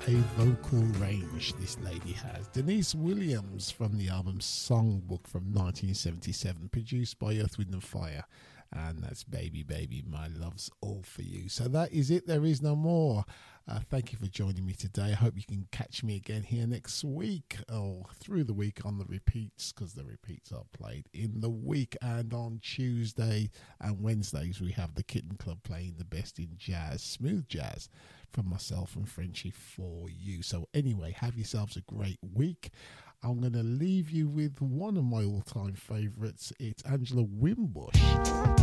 a vocal range this lady has. Denise Williams from the album Songbook from 1977, produced by Earth, Wind and Fire. And that's Baby Baby, My Love's All For You. So that is it. There is no more. Thank you for joining me today. I hope you can catch me again here next week or through the week on the repeats, because the repeats are played in the week. And on Tuesday and Wednesdays, we have the Kitten Club playing the best in jazz, smooth jazz, from myself and Frenchie for you. So anyway, have yourselves a great week. I'm going to leave you with one of my all-time favourites. It's Angela Wimbush.